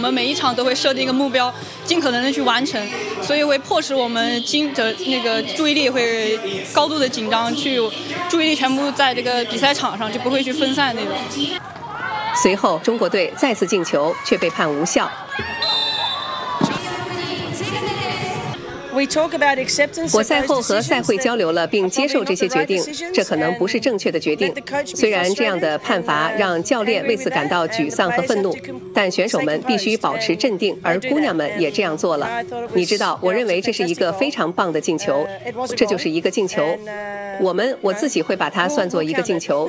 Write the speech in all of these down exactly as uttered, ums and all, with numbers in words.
们每一场都会设定一个目标，尽可能的去完成，所以会迫使我们今的那个注意力会高度的紧张，去注意力全部在这个比赛场上，就不会去分散那种。 随后，中国队再次进球，却被判无效。我赛后和赛会交流了，并接受这些决定。这可能不是正确的决定。虽然这样的判罚让教练为此感到沮丧和愤怒，但选手们必须保持镇定，而姑娘们也这样做了。你知道，我认为这是一个非常棒的进球，这就是一个进球。我们我自己会把它算作一个进球。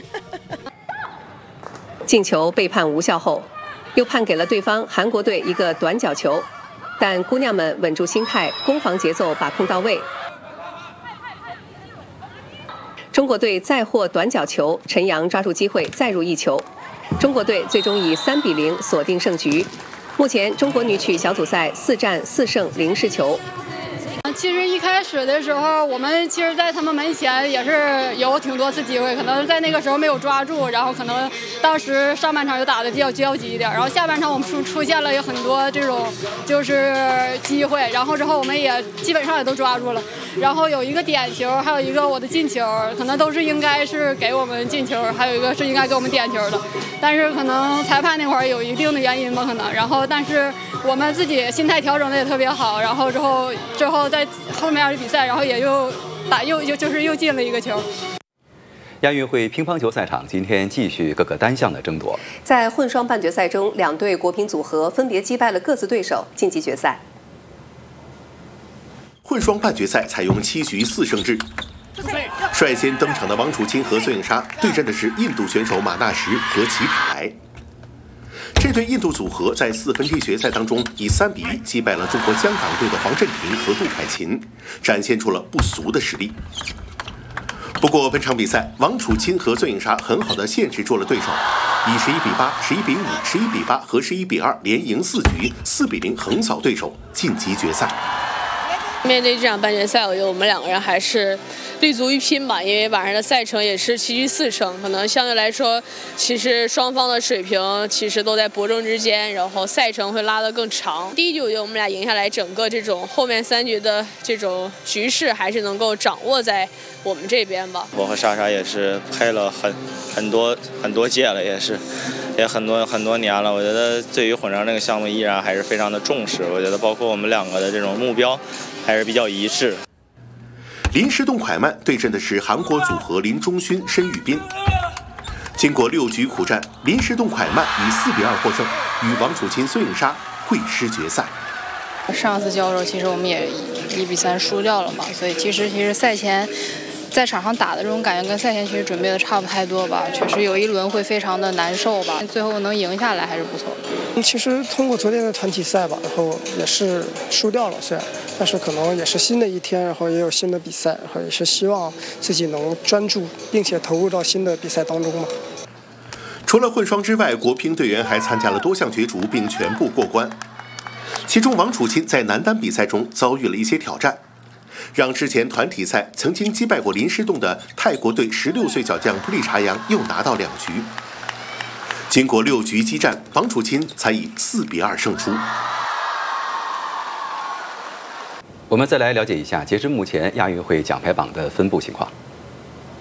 进球被判无效后，又判给了对方韩国队一个短角球。但姑娘们稳住心态，攻防节奏把控到位。中国队再获短角球，陈阳抓住机会再入一球，中国队最终以三比零锁定胜局。目前中国女曲小组赛四战四胜零失球。 其实一开始的时候，我们其实在他们门前也是有挺多次机会，可能在那个时候没有抓住，然后可能当时上半场就打得比较焦急一点，然后下半场我们出出现了有很多这种就是机会，然后之后我们也基本上也都抓住了，然后有一个点球，还有一个我的进球，可能都是应该是给我们进球，还有一个是应该给我们点球的，但是可能裁判那会儿有一定的原因吧，可能，然后但是我们自己心态调整的也特别好，然后之后之后在后面的比赛，然后也又打又又就是又进了一个球。 亚运会乒乓球赛场今天继续各个单项的争夺。 在混双半决赛中，两队国乒组合分别击败了各自对手，晋级决赛。 混双半决赛采用七局四胜制，率先登场的王楚钦和孙颖莎对阵的是印度选手马纳什和齐塔莱。这对印度组合在四分之一决赛当中以三比一击败了中国香港队的黄镇廷和杜凯琴，展现出了不俗的实力。不过本场比赛，王楚钦和孙颖莎很好的限制住了对手，以十一比八、十一比五、十一比八和十一比二连赢四局，四比零横扫对手，晋级决赛。 面对这场半决赛，我觉得我们两个人还是立足于拼吧，因为晚上的赛程也是七局四胜，可能相对来说，其实双方的水平其实都在伯仲之间，然后赛程会拉得更长。第一局我觉得我们俩赢下来，整个这种后面三局的这种局势还是能够掌握在我们这边吧。 我和莎莎也是配了很很多很多届了，也是也很多很多年了。我觉得对于混双这个项目依然还是非常的重视。我觉得包括我们两个的这种目标还是比较一致。 林诗栋蒯曼对阵的是韩国组合林中勋、申宇彬。经过六局苦战，林诗栋蒯曼以四比二获胜，与王楚钦、孙颖莎会师决赛。 上次交手其实我们也一比三输掉了嘛，所以其实其实赛前在场上打的这种感觉跟赛前其实准备的差不太多吧，确实有一轮会非常的难受吧，最后能赢下来还是不错。 其实通过昨天的团体赛吧，然后也是输掉了，虽然，但是可能也是新的一天，然后也有新的比赛，然后也是希望自己能专注，并且投入到新的比赛当中嘛。 除了混双之外，国乒队员还参加了多项角逐，并全部过关。其中，王楚钦在男单比赛中遭遇了一些挑战，让之前团体赛曾经击败过林诗栋的泰国队十六岁小将布利查扬又拿到两局。经过六局激战，王楚钦才以四比二胜出。 我们再来了解一下截至目前亚运会奖牌榜的分布情况。